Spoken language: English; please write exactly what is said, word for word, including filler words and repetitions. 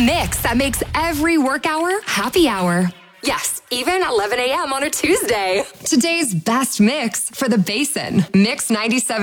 mix that makes every work hour happy hour. Yes, even eleven a.m. on a Tuesday. Today's best mix for the Basin. Mix ninety-seven.